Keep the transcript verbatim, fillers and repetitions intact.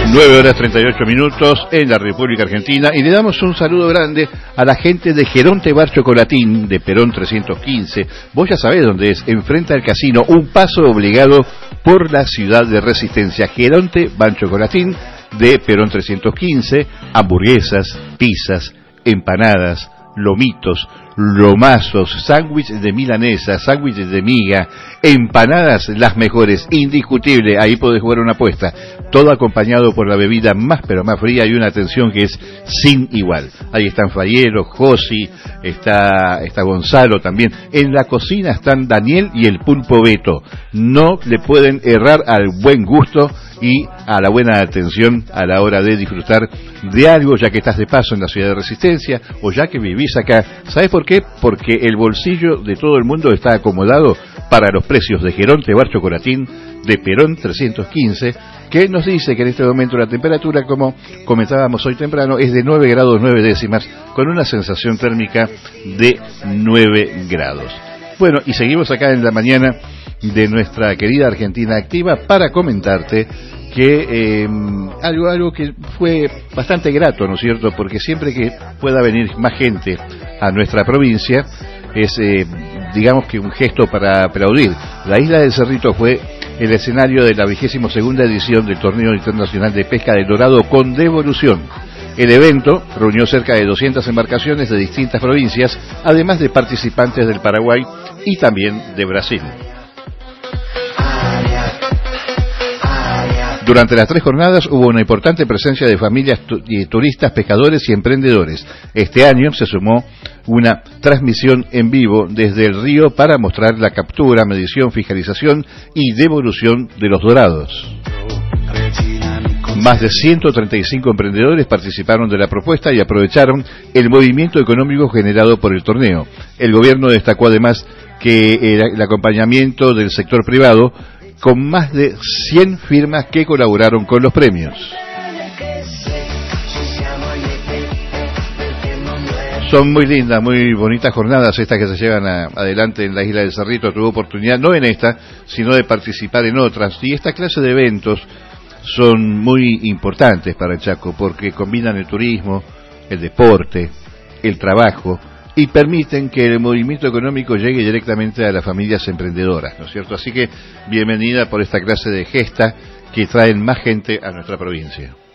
nueve horas treinta y ocho minutos en la República Argentina, y le damos un saludo grande a la gente de Geronte Bar Chocolatín de Perón trescientos quince. Vos ya sabés dónde es, enfrente al casino, un paso obligado por la ciudad de Resistencia. Geronte Bar Chocolatín de Perón trescientos quince, hamburguesas, pizzas, empanadas, lomitos, lomazos, sándwiches de milanesa, sándwiches de miga, empanadas las mejores, indiscutible, ahí podés jugar una apuesta, todo acompañado por la bebida más pero más fría y una atención que es sin igual. Ahí están Fayero, Josi, está, está Gonzalo también, en la cocina están Daniel y el Pulpo Beto, no le pueden errar al buen gusto y a la buena atención a la hora de disfrutar de algo, ya que estás de paso en la ciudad de Resistencia o ya que vivís acá. ¿Sabés por qué? Porque el bolsillo de todo el mundo está acomodado para los precios de Geronte Bar Chocolatín de Perón trescientos quince, que nos dice que en este momento la temperatura, como comentábamos hoy temprano, es de nueve grados nueve décimas, con una sensación térmica de nueve grados. Bueno, y seguimos acá en la mañana de nuestra querida Argentina Activa para comentarte que eh, algo, algo que fue bastante grato, ¿no es cierto? Porque siempre que pueda venir más gente a nuestra provincia es, eh, digamos que un gesto para aplaudir. La isla del Cerrito fue el escenario de la vigésima segunda edición del Torneo Internacional de Pesca del Dorado con Devolución. El evento reunió cerca de doscientas embarcaciones de distintas provincias, además de participantes del Paraguay y también de Brasil. Durante las tres jornadas hubo una importante presencia de familias y turistas, pescadores y emprendedores. Este año se sumó una transmisión en vivo desde el río para mostrar la captura, medición, fiscalización y devolución de los dorados. Más de ciento treinta y cinco emprendedores participaron de la propuesta y aprovecharon el movimiento económico generado por el torneo. El gobierno destacó además que el acompañamiento del sector privado, con más de cien firmas que colaboraron con los premios. Son muy lindas, muy bonitas jornadas estas que se llevan a, adelante en la isla del Cerrito. Tuve oportunidad, no en esta, sino de participar en otras. Y esta clase de eventos son muy importantes para el Chaco porque combinan el turismo, el deporte, el trabajo y permiten que el movimiento económico llegue directamente a las familias emprendedoras, ¿no es cierto? Así que bienvenida por esta clase de gesta que traen más gente a nuestra provincia.